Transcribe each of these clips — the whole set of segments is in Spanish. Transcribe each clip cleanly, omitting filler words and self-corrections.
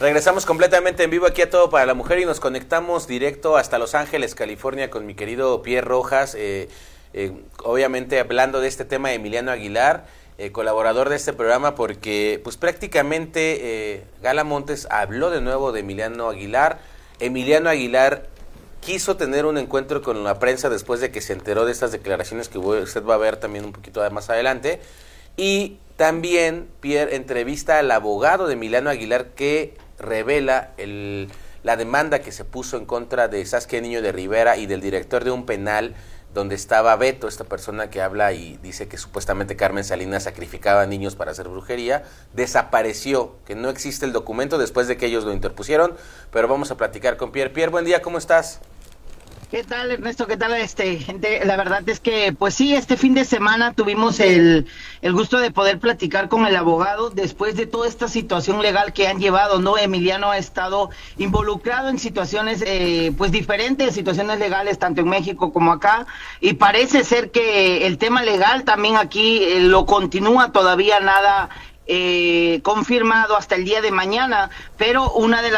Regresamos completamente en vivo aquí a Todo para la Mujer y nos conectamos directo hasta Los Ángeles, California, con mi querido Pierre Rojas, obviamente hablando de este tema de Emiliano Aguilar, colaborador de este programa, porque pues prácticamente Gala Montes habló de nuevo de Emiliano Aguilar. Emiliano Aguilar quiso tener un encuentro con la prensa después de que se enteró de estas declaraciones que usted va a ver también un poquito más adelante. Y también Pierre entrevista al abogado de Emiliano Aguilar que revela la demanda que se puso en contra de Saskia Niño de Rivera y del director de un penal donde estaba Beto, esta persona que habla y dice que supuestamente Carmen Salinas sacrificaba niños para hacer brujería. Desapareció, que no existe el documento después de que ellos lo interpusieron, pero vamos a platicar con Pierre. Pierre, buen día, ¿cómo estás? ¿Qué tal, Ernesto? ¿Qué tal, gente? La verdad es que, pues sí, este fin de semana tuvimos el gusto de poder platicar con el abogado después de toda esta situación legal que han llevado, ¿no? Emiliano ha estado involucrado en situaciones, pues diferentes, situaciones legales, tanto en México como acá, y parece ser que el tema legal también aquí lo continúa, todavía nada confirmado hasta el día de mañana, pero una de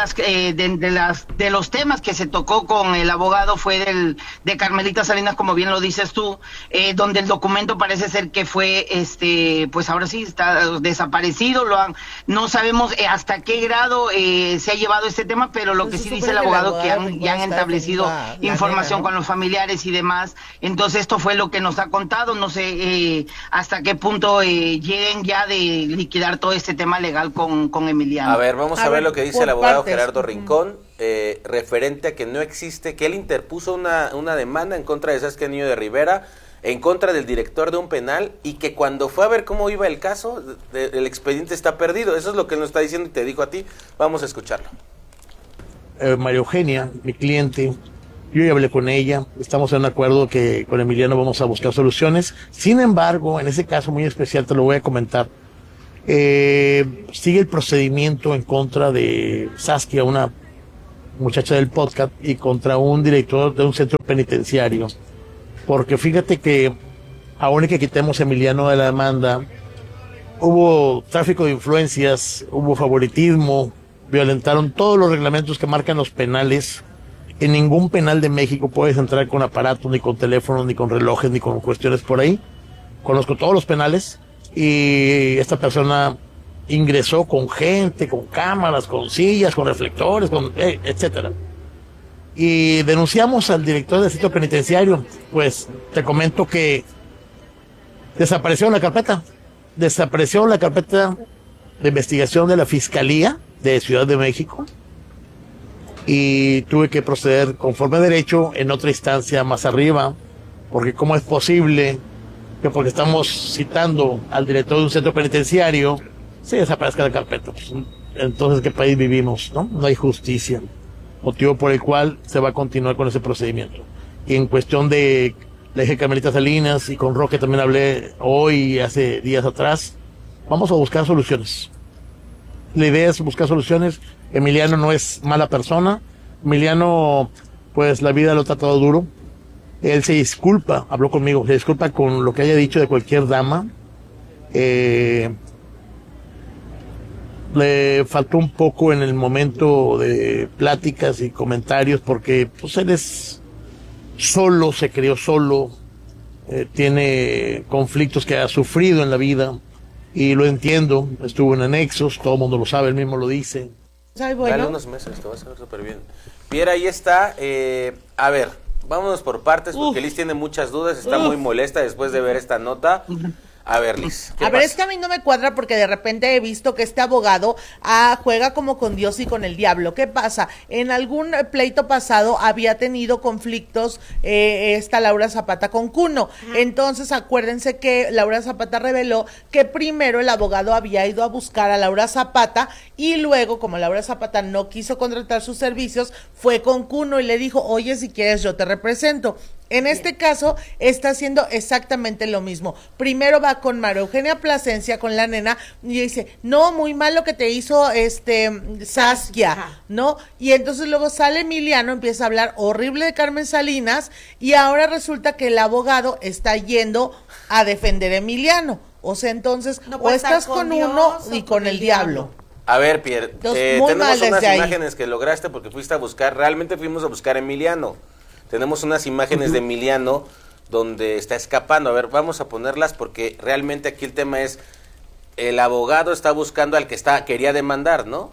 de los temas que se tocó con el abogado fue de Carmelita Salinas, como bien lo dices tú, donde el documento parece ser que fue pues ahora sí está desaparecido, no sabemos hasta qué grado se ha llevado este tema, pero lo que sí dice el abogado que ya han establecido información con los familiares y demás. Entonces esto fue lo que nos ha contado, no sé hasta qué punto lleguen ya de liquidar todo este tema legal con Emiliano. A ver, vamos a ver lo que dice el abogado Gerardo Rincón, referente a que no existe, que él interpuso una demanda en contra de Saskia Niño de Rivera, en contra del director de un penal, y que cuando fue a ver cómo iba el caso, el expediente está perdido. Eso es lo que él nos está diciendo y te dijo a ti. Vamos a escucharlo. María Eugenia, mi cliente, yo ya hablé con ella, estamos en un acuerdo que con Emiliano vamos a buscar soluciones. Sin embargo, en ese caso muy especial te lo voy a comentar. Sigue el procedimiento en contra de Saskia, una muchacha del podcast, y contra un director de un centro penitenciario, porque fíjate que aún que quitemos a Emiliano de la demanda, hubo tráfico de influencias, hubo favoritismo, violentaron todos los reglamentos que marcan los penales. En ningún penal de México puedes entrar con aparatos, ni con teléfonos, ni con relojes, ni con cuestiones por ahí. Conozco todos los penales. Y esta persona ingresó con gente, con cámaras, con sillas, con reflectores, etcétera. Y denunciamos al director del sitio penitenciario. Pues te comento que desapareció la carpeta de investigación de la Fiscalía de Ciudad de México, y tuve que proceder conforme a derecho en otra instancia más arriba, porque cómo es posible que porque estamos citando al director de un centro penitenciario se desaparezca la carpeta. Entonces, ¿qué país vivimos? No hay justicia, motivo por el cual se va a continuar con ese procedimiento. Y en cuestión de la eje Carmelita Salinas, y con Roque también hablé hoy y hace días atrás, vamos a buscar soluciones. La idea es buscar soluciones. Emiliano no es mala persona. Emiliano, pues la vida lo ha tratado duro. Él se disculpa, habló conmigo, se disculpa con lo que haya dicho de cualquier dama. Le faltó un poco en el momento de pláticas y comentarios, porque pues él es solo, se crió solo, tiene conflictos que ha sufrido en la vida, y lo entiendo. Estuvo en anexos, todo el mundo lo sabe, él mismo lo dice. Dale unos meses, te vas a ver súper bien. Pierre, ahí está. A ver, vámonos por partes, porque Liz tiene muchas dudas, está muy molesta después de ver esta nota. A ver, Liz. A ver, es que a mí no me cuadra, porque de repente he visto que este abogado juega como con Dios y con el diablo. ¿Qué pasa? En algún pleito pasado había tenido conflictos esta Laura Zapata con Cuno. Entonces, acuérdense que Laura Zapata reveló que primero el abogado había ido a buscar a Laura Zapata, y luego, como Laura Zapata no quiso contratar sus servicios, fue con Cuno y le dijo: oye, si quieres yo te represento. En este caso está haciendo exactamente lo mismo. Primero va con María Eugenia Plasencia, con la nena, y dice: no, muy mal lo que te hizo Saskia, ¿no? Y entonces luego sale Emiliano, empieza a hablar horrible de Carmen Salinas, y ahora resulta que el abogado está yendo a defender a Emiliano. O sea, entonces, o estás con uno y con el diablo. A ver, Pierre, Entonces, muy tenemos mal unas desde ahí. imágenes que lograste porque fuiste a buscar, realmente fuimos a buscar a Emiliano. Tenemos unas imágenes de Emiliano donde está escapando. A ver, vamos a ponerlas porque realmente aquí el tema es, el abogado está buscando al que quería demandar, ¿no?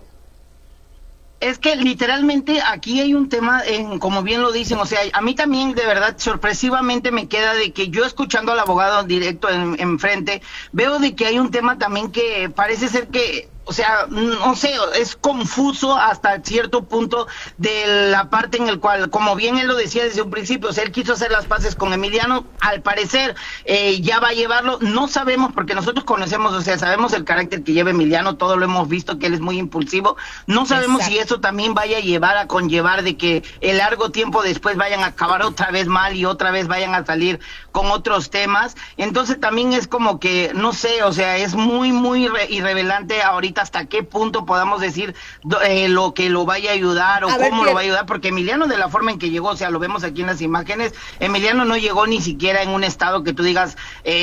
Es que literalmente aquí hay un tema, como bien lo dicen, o sea, a mí también de verdad sorpresivamente me queda de que yo escuchando al abogado directo enfrente, veo de que hay un tema también que parece ser que, o sea, no sé, es confuso hasta cierto punto de la parte en el cual, como bien él lo decía desde un principio, o sea, él quiso hacer las paces con Emiliano, al parecer ya va a llevarlo, no sabemos porque nosotros conocemos, o sea, sabemos el carácter que lleva Emiliano, todo lo hemos visto que él es muy impulsivo, no sabemos si eso también vaya a conllevar de que el largo tiempo después vayan a acabar otra vez mal y otra vez vayan a salir con otros temas, entonces también es como que, no sé, o sea, es muy irrevelante ahorita hasta qué punto podamos decir lo que lo vaya a ayudar o cómo lo va a ayudar, porque Emiliano de la forma en que llegó, o sea, lo vemos aquí en las imágenes, Emiliano no llegó ni siquiera en un estado que tú digas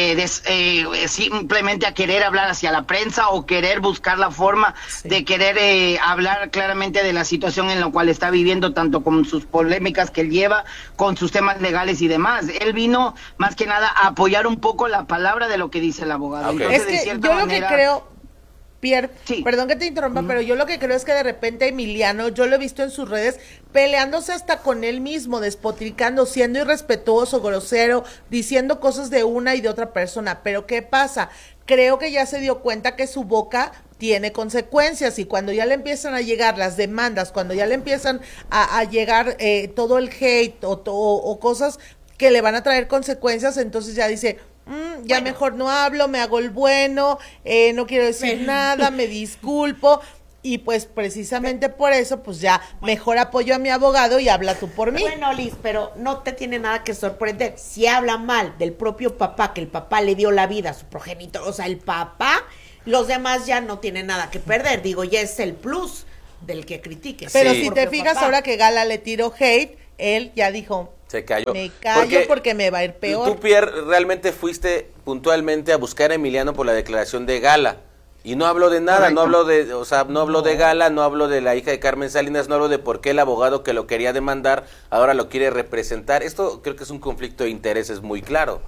simplemente a querer hablar hacia la prensa o querer buscar la forma de querer hablar claramente de la situación en la cual está viviendo, tanto con sus polémicas que él lleva, con sus temas legales y demás. Él vino más que nada a apoyar un poco la palabra de lo que dice el abogado. Okay. Entonces, Es que de cierta yo manera, lo que creo, Pierre, sí. Perdón que te interrumpa, pero yo lo que creo es que de repente Emiliano, yo lo he visto en sus redes, peleándose hasta con él mismo, despotricando, siendo irrespetuoso, grosero, diciendo cosas de una y de otra persona. Pero ¿qué pasa? Creo que ya se dio cuenta que su boca tiene consecuencias y cuando ya le empiezan a llegar las demandas, cuando ya le empiezan a llegar todo el hate o cosas que le van a traer consecuencias, entonces ya dice... ya bueno, mejor no hablo, me hago el bueno, no quiero decir nada, me disculpo, y pues precisamente por eso, pues ya mejor apoyo a mi abogado y habla tú por mí. Bueno, Liz, pero no te tiene nada que sorprender. Si habla mal del propio papá, que el papá le dio la vida a su progenitor, o sea, el papá, los demás ya no tienen nada que perder, digo, ya es el plus del que critiques. Pero si te fijas, papá, ahora que Gala le tiró hate, él ya dijo... Se cayó. Me callo porque me va a ir peor. Tú, Pierre, realmente fuiste puntualmente a buscar a Emiliano por la declaración de Gala. Y no habló de nada, correcto. No habló de, o sea, no habló de Gala, no habló de la hija de Carmen Salinas, no habló de por qué el abogado que lo quería demandar ahora lo quiere representar. Esto creo que es un conflicto de intereses muy claro.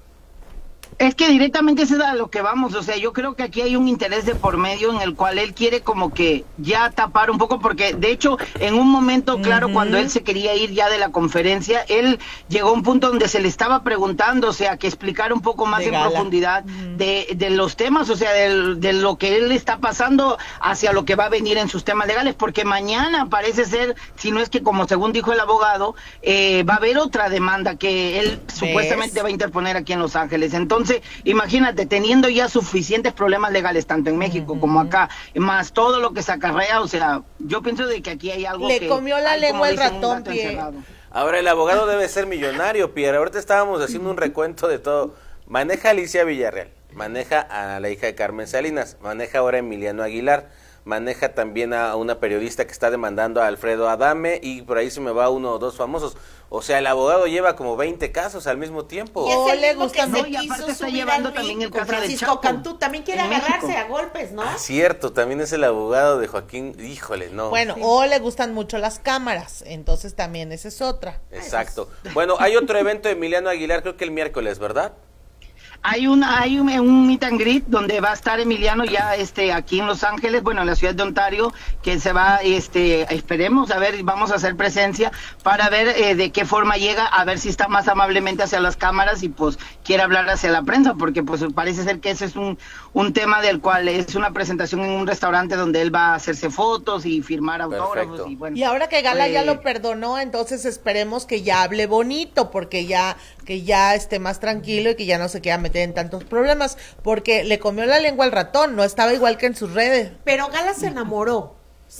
Es que directamente es a lo que vamos, o sea, yo creo que aquí hay un interés de por medio en el cual él quiere como que ya tapar un poco, porque de hecho en un momento claro, cuando él se quería ir ya de la conferencia, él llegó a un punto donde se le estaba preguntando, o sea, que explicar un poco más en profundidad de los temas, o sea, de lo que él está pasando hacia lo que va a venir en sus temas legales, porque mañana parece ser, si no es que como según dijo el abogado, va a haber otra demanda que él supuestamente va a interponer aquí en Los Ángeles. Entonces, imagínate, teniendo ya suficientes problemas legales, tanto en México como acá, más todo lo que se acarrea, o sea, yo pienso de que aquí hay algo Le que... comió la lengua el ratón, Pierre. Ahora, el abogado debe ser millonario, Pierre. Ahorita estábamos haciendo un recuento de todo. Maneja a Alicia Villarreal, maneja a la hija de Carmen Salinas, maneja ahora a Emiliano Aguilar, maneja también a una periodista que está demandando a Alfredo Adame y por ahí se me va uno o dos famosos. O sea, el abogado lleva como 20 casos al mismo tiempo. Y es el le mismo gusta, que no, se y quiso aparte está subir llevando al también el con caso de Francisco Chapo, Cantú, también quiere en agarrarse México. a golpes, ¿no? Ah, cierto, también es el abogado de Joaquín, híjole, no. Bueno, o le gustan mucho las cámaras, entonces también esa es otra. Exacto. Bueno, hay otro evento de Emiliano Aguilar, creo que el miércoles, ¿verdad? Hay un meet and greet donde va a estar Emiliano ya aquí en Los Ángeles, bueno, en la ciudad de Ontario, que se va, esperemos, a ver, vamos a hacer presencia para ver de qué forma llega, a ver si está más amablemente hacia las cámaras y pues quiere hablar hacia la prensa, porque pues parece ser que ese es un tema del cual es una presentación en un restaurante donde él va a hacerse fotos y firmar autógrafos. Y ahora que Gala ya lo perdonó, entonces esperemos que ya hable bonito, porque que ya esté más tranquilo y que ya no se quiera meter en tantos problemas, porque le comió la lengua al ratón, no estaba igual que en sus redes. Pero Gala se enamoró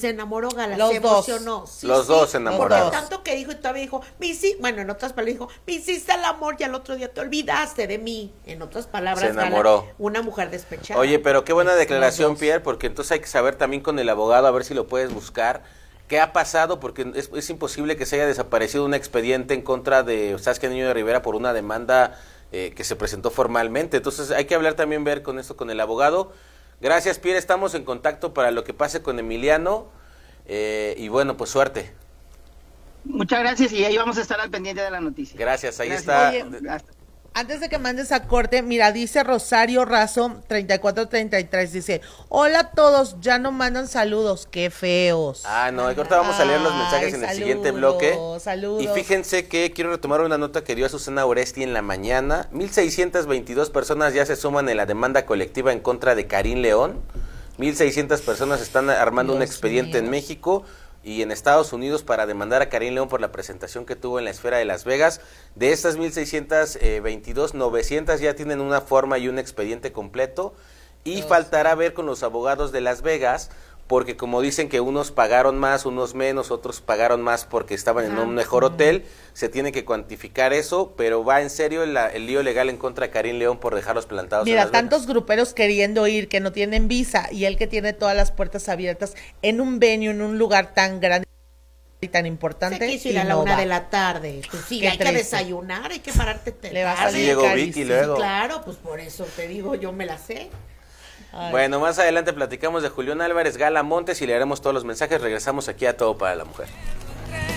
Gala, los se dos. emocionó. Sí, los dos se enamoraron. Porque tanto que dijo y todavía dijo, bueno, en otras palabras dijo, me hiciste el amor y al otro día te olvidaste de mí. En otras palabras, se enamoró. Gala, una mujer despechada. Oye, pero qué buena declaración, Pierre, porque entonces hay que saber también con el abogado, a ver si lo puedes buscar, qué ha pasado, porque es imposible que se haya desaparecido un expediente en contra de Saskia Niño de Rivera por una demanda que se presentó formalmente. Entonces hay que hablar también, ver con esto con el abogado, Gracias, Pierre, estamos en contacto para lo que pase con Emiliano, y bueno, pues suerte. Muchas gracias y ahí vamos a estar al pendiente de la noticia. Gracias, ahí Gracias. está. Oye, antes de que mandes a corte, mira, dice Rosario Razo 3433, dice, hola a todos, ya no mandan saludos, qué feos. No, ahorita vamos a leer los mensajes en el siguiente bloque. Saludos. Y fíjense que quiero retomar una nota que dio a Susana Oresti en la mañana. 1,622 personas ya se suman en la demanda colectiva en contra de Karim León. 1,600 personas están armando un expediente en México y en Estados Unidos para demandar a Karim León por la presentación que tuvo en la esfera de Las Vegas. De estas 1,622, 900 ya tienen una forma y un expediente completo, y faltará ver con los abogados de Las Vegas, porque como dicen que unos pagaron más, unos menos, otros pagaron más porque estaban en un mejor hotel, se tiene que cuantificar eso, pero va en serio el lío legal en contra de Karim León por dejarlos plantados en Mira, Las Vegas. tantos gruperos queriendo ir que no tienen visa, y él que tiene todas las puertas abiertas en un venue, en un lugar tan grande y tan importante. Se quiso ir a la no 1 va. de la tarde. Pues sí, Qué hay que triste. desayunar, hay que pararte Le va a tarde. Así llegó carísimo. Vicky luego. Claro, pues por eso te digo, yo me la sé. Ay. Bueno, más adelante platicamos de Julián Álvarez, Gala Montes, y leeremos todos los mensajes. Regresamos aquí a Todo para la Mujer.